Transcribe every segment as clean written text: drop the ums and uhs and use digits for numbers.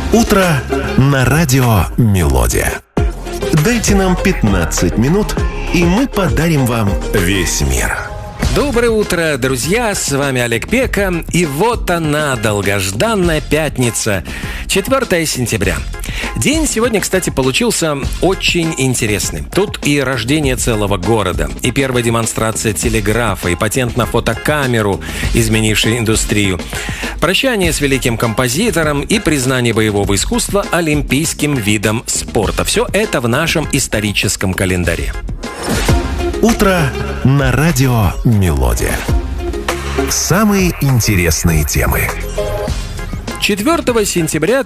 Утро на радио «Мелодия». Дайте нам 15 минут, и мы подарим вам весь мир. Доброе утро, друзья! С вами Олег Пека. И вот она, долгожданная пятница, 4 сентября. День сегодня, кстати, получился очень интересный. Тут и рождение целого города, и первая демонстрация телеграфа, и патент на фотокамеру, изменивший индустрию, прощание с великим композитором и признание боевого искусства олимпийским видом спорта. Все это в нашем историческом календаре. Утро на радио «Мелодия». Самые интересные темы. 4 сентября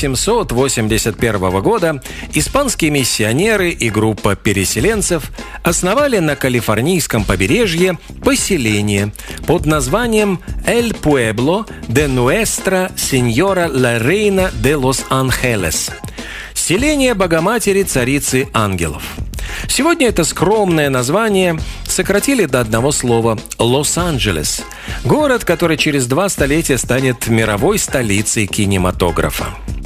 1781 года испанские миссионеры и группа переселенцев основали на калифорнийском побережье поселение под названием «El Pueblo de Nuestra Señora la Reina de los Ángeles» – селение Богоматери Царицы Ангелов. Сегодня это скромное название сократили до одного слова – Лос-Анджелес, город, который через 2 столетия станет мировой столицей кинематографа.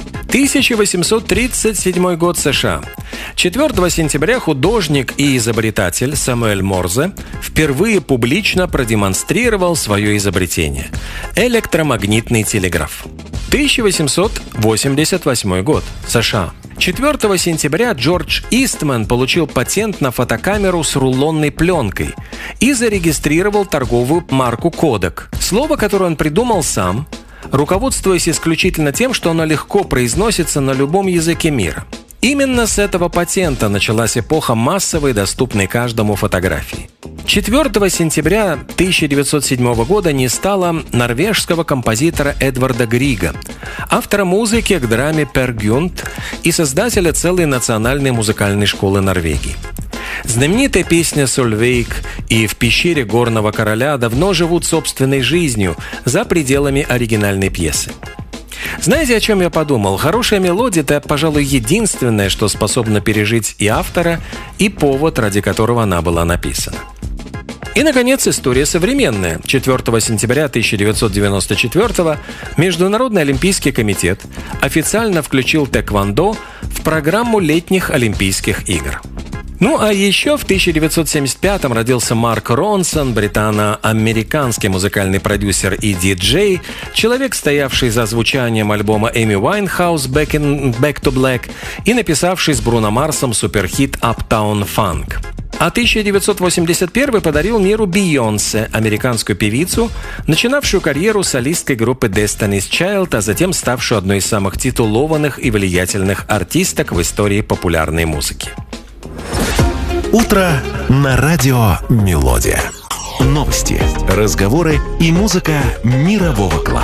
1837 год, США. 4 сентября художник и изобретатель Самуэль Морзе впервые публично продемонстрировал свое изобретение – электромагнитный телеграф. 1888 год, США. 4 сентября Джордж Истман получил патент на фотокамеру с рулонной пленкой и зарегистрировал торговую марку Kodak. Слово, которое он придумал сам, руководствуясь исключительно тем, что оно легко произносится на любом языке мира. Именно с этого патента началась эпоха массовой, доступной каждому фотографии. 4 сентября 1907 года не стало норвежского композитора Эдварда Грига, автора музыки к драме «Пер Гюнт» и создателя целой национальной музыкальной школы Норвегии. Знаменитая песня «Сольвейк» и «В пещере горного короля» давно живут собственной жизнью за пределами оригинальной пьесы. Знаете, о чем я подумал? Хорошая мелодия – это, пожалуй, единственное, что способно пережить и автора, и повод, ради которого она была написана. И, наконец, история современная. 4 сентября 1994 Международный олимпийский комитет официально включил тэквондо в программу летних Олимпийских игр. Ну а еще в 1975-м родился Марк Ронсон, британо-американский музыкальный продюсер и диджей, человек, стоявший за звучанием альбома Эми Уайнхаус «Back to Black» и написавший с Бруно Марсом суперхит «Uptown Funk». А 1981 подарил миру Бейонсе, американскую певицу, начинавшую карьеру солисткой группы Destiny's Child, а затем ставшую одной из самых титулованных и влиятельных артисток в истории популярной музыки. Утро на радио «Мелодия». Новости, разговоры и музыка мирового класса.